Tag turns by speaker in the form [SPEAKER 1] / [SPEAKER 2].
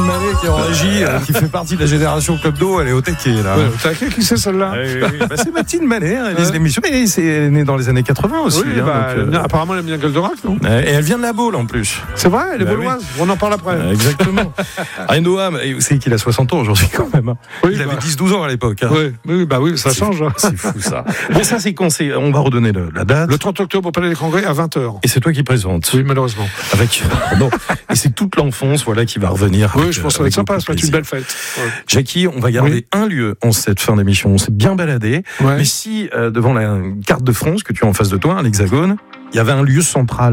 [SPEAKER 1] Mallet qui est en régie, qui fait partie de la génération Club d'eau, elle est au taquet là.
[SPEAKER 2] Ouais, t'as qui c'est celle-là?
[SPEAKER 1] C'est Mathilde Mallet, elle réalise l'émission, mais elle est née dans les années 80 aussi.
[SPEAKER 2] Oui, apparemment elle aime bien Goldorak, non?
[SPEAKER 1] Et elle vient de la Baule en plus.
[SPEAKER 2] C'est vrai, elle est bauloise, on en parle après.
[SPEAKER 1] Exactement. Renoam, vous savez qu'il a 60 ans aujourd'hui quand même.
[SPEAKER 2] Oui,
[SPEAKER 1] il avait 10-12 ans à l'époque.
[SPEAKER 2] Oui, ça change.
[SPEAKER 1] C'est fou ça. Bon, ça c'est con, on va redonner la date.
[SPEAKER 2] Le 30 octobre au Palais des Congrès à 20h.
[SPEAKER 1] Et c'est toi qui présente.
[SPEAKER 2] Oui, malheureusement.
[SPEAKER 1] Et c'est toute l'enfance qui va revenir.
[SPEAKER 2] Oui, je pense que ça va être sympa, ça va être une belle fête. Ouais.
[SPEAKER 1] Jackie, on va garder un lieu en cette fin d'émission. On s'est bien baladé. Ouais. Mais si, devant la carte de France que tu as en face de toi, un hexagone, il y avait un lieu central.